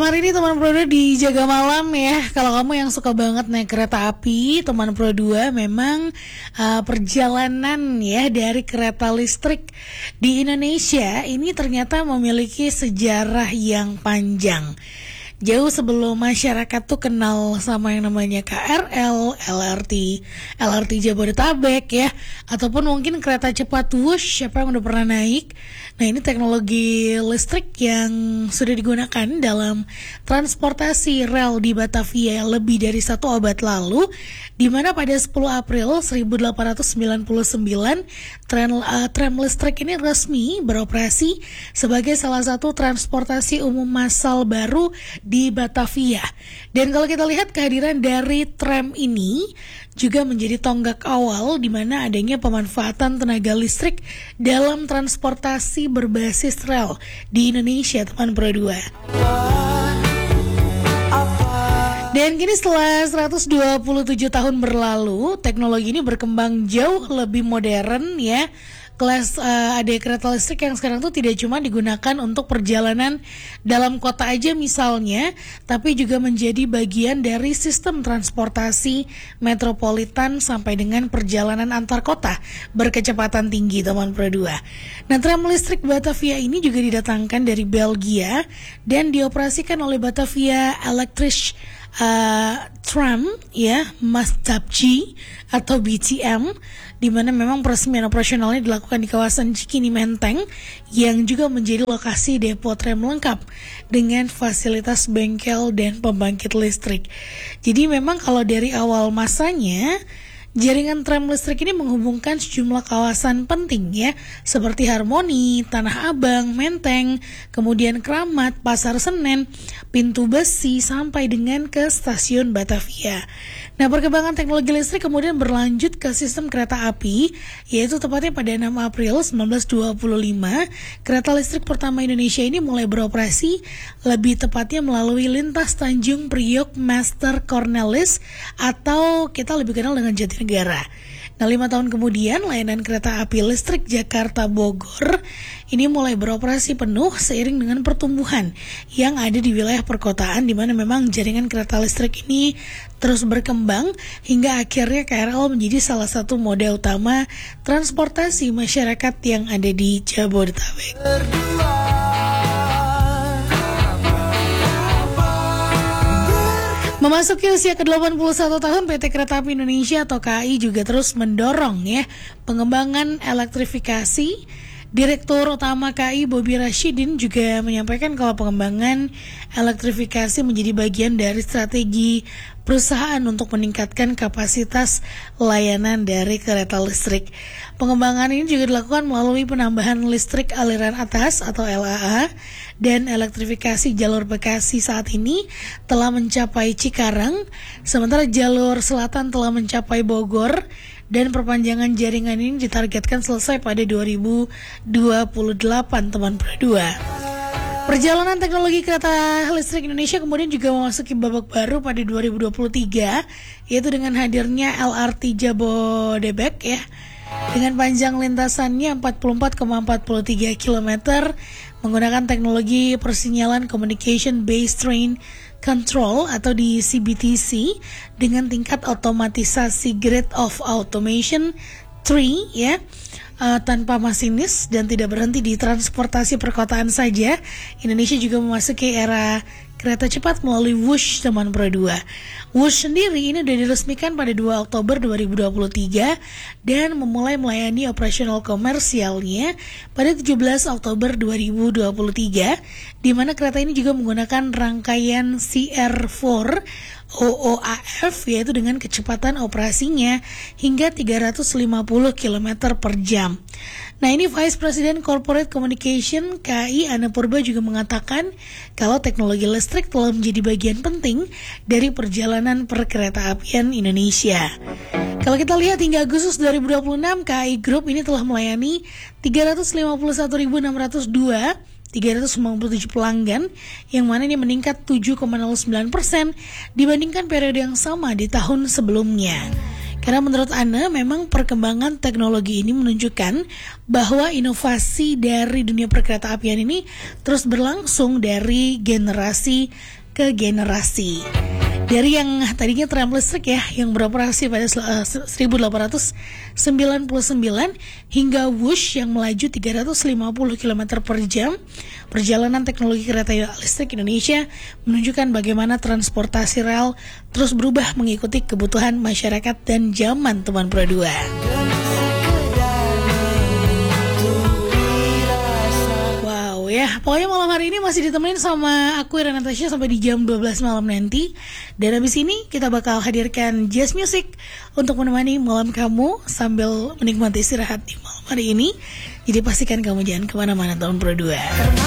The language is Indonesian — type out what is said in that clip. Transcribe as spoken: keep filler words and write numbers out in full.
hari ini teman Pro dua di Jaga Malam ya. Kalau kamu yang suka banget naik kereta api, teman Pro dua memang uh, perjalanan ya dari kereta listrik di Indonesia ini ternyata memiliki sejarah yang panjang. Jauh sebelum masyarakat tuh kenal sama yang namanya K R L, L R T, L R T Jabodetabek ya, ataupun mungkin kereta cepat Wush, siapa yang udah pernah naik. Nah, ini teknologi listrik yang sudah digunakan dalam transportasi rel di Batavia lebih dari satu abad lalu, di mana pada sepuluh April seribu delapan ratus sembilan puluh sembilan tram, uh, tram listrik ini resmi beroperasi sebagai salah satu transportasi umum massal baru di Batavia. Dan kalau kita lihat kehadiran dari tram ini juga menjadi tonggak awal di mana adanya pemanfaatan tenaga listrik dalam transportasi berbasis rel di Indonesia, teman Pro dua. Dan kini setelah seratus dua puluh tujuh tahun berlalu, teknologi ini berkembang jauh lebih modern ya. Kelas uh, ada kereta listrik yang sekarang tuh tidak cuma digunakan untuk perjalanan dalam kota aja misalnya, tapi juga menjadi bagian dari sistem transportasi metropolitan sampai dengan perjalanan antar kota berkecepatan tinggi, teman Pro dua. Nah, tram listrik Batavia ini juga didatangkan dari Belgia dan dioperasikan oleh Batavia Electric uh, Tram ya, Masstabji atau B T M, di mana memang peresmian operasionalnya dilakukan di kawasan Cikini Menteng yang juga menjadi lokasi depo tram lengkap dengan fasilitas bengkel dan pembangkit listrik. Jadi memang kalau dari awal masanya jaringan tram listrik ini menghubungkan sejumlah kawasan penting ya, seperti Harmoni, Tanah Abang, Menteng, kemudian Kramat, Pasar Senen, Pintu Besi, sampai dengan ke stasiun Batavia. Nah, perkembangan teknologi listrik kemudian berlanjut ke sistem kereta api, yaitu tepatnya pada enam April seribu sembilan ratus dua puluh lima, kereta listrik pertama Indonesia ini mulai beroperasi, lebih tepatnya melalui lintas Tanjung Priok Master Cornelis atau kita lebih kenal dengan Jatinegara. Nah, lima tahun kemudian layanan kereta api listrik Jakarta Bogor ini mulai beroperasi penuh seiring dengan pertumbuhan yang ada di wilayah perkotaan, di mana memang jaringan kereta listrik ini terus berkembang hingga akhirnya K R L menjadi salah satu moda utama transportasi masyarakat yang ada di Jabodetabek. Memasuki usia ke delapan puluh satu tahun, P T Kereta Api Indonesia atau K A I juga terus mendorong ya pengembangan elektrifikasi. Direktur Utama K A I Bobi Rashidin juga menyampaikan kalau pengembangan elektrifikasi menjadi bagian dari strategi perusahaan untuk meningkatkan kapasitas layanan dari kereta listrik. Pengembangan ini juga dilakukan melalui penambahan listrik aliran atas atau L A A dan elektrifikasi jalur Bekasi saat ini telah mencapai Cikarang, sementara jalur selatan telah mencapai Bogor. Dan perpanjangan jaringan ini ditargetkan selesai pada dua ribu dua puluh delapan, teman Pro dua. Perjalanan teknologi kereta listrik Indonesia kemudian juga memasuki babak baru pada dua ribu dua puluh tiga, yaitu dengan hadirnya L R T Jabodebek ya. Dengan panjang lintasannya empat puluh empat koma empat tiga kilometer menggunakan teknologi persinyalan Communication Based Train Control atau di C B T C dengan tingkat otomatisasi Grade of Automation tiga ya, uh, tanpa masinis dan tidak berhenti di transportasi perkotaan saja. Indonesia juga memasuki era kereta cepat melalui Wush, teman Pro dua. Wush sendiri ini sudah diresmikan pada dua Oktober dua ribu dua puluh tiga dan memulai melayani operasional komersialnya pada tujuh belas Oktober dua ribu dua puluh tiga, di mana kereta ini juga menggunakan rangkaian C R empat O O A F, yaitu dengan kecepatan operasinya hingga tiga ratus lima puluh kilometer per jam. Nah, ini Vice President Corporate Communication K A I Ana Purba juga mengatakan kalau teknologi listrik telah menjadi bagian penting dari perjalanan perkereta-apian Indonesia. Kalau kita lihat hingga Agustus dua ribu dua puluh enam, K A I Group ini telah melayani tiga ratus lima puluh satu ribu enam ratus dua tiga ratus sembilan puluh tujuh pelanggan, yang mana ini meningkat tujuh koma nol sembilan persen dibandingkan periode yang sama di tahun sebelumnya. Karena menurut Ana memang perkembangan teknologi ini menunjukkan bahwa inovasi dari dunia perkereta-apian ini terus berlangsung dari generasi ke generasi. Dari yang tadinya tram listrik ya, yang beroperasi pada seribu delapan ratus sembilan puluh sembilan hingga Wush yang melaju tiga ratus lima puluh kilometer per jam. Perjalanan teknologi kereta listrik Indonesia menunjukkan bagaimana transportasi rel terus berubah mengikuti kebutuhan masyarakat dan zaman teman Pro dua. Ya, pokoknya malam hari ini masih ditemenin sama aku Ira Natasha sampai di jam dua belas malam nanti. Dan habis ini kita bakal hadirkan jazz music untuk menemani malam kamu sambil menikmati istirahat di malam hari ini. Jadi pastikan kamu jangan kemana-mana tahun Pro dua.